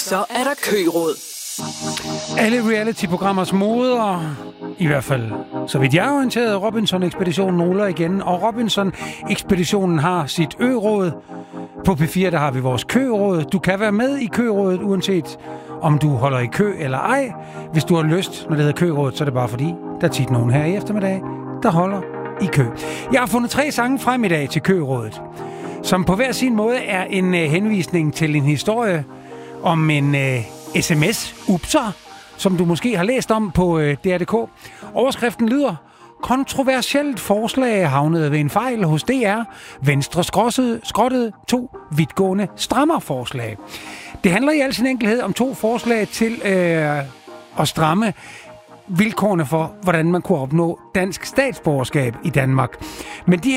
Så er der køråd. Alle reality-programmers moder, i hvert fald så vidt jeg er orienteret, Robinson-ekspeditionen ruller igen, og Robinson-ekspeditionen har sit ø-råd. På P4 der har vi vores køråd. Du kan være med i kørådet, uanset om du holder i kø eller ej. Hvis du har lyst, når det hedder kørådet, så er det bare fordi, der er tit nogen her i eftermiddag, der holder i kø. Jeg har fundet 3 sange frem i dag til kørådet, som på hver sin måde er en henvisning til en historie om en sms-upser, som du måske har læst om på DR.dk. Overskriften lyder: kontroversielt forslag havnede ved en fejl hos DR. Venstre skrottede 2 vidtgående strammerforslag. Det handler i al sin enkelhed om 2 forslag til at stramme vilkårene for, hvordan man kunne opnå dansk statsborgerskab i Danmark. Men de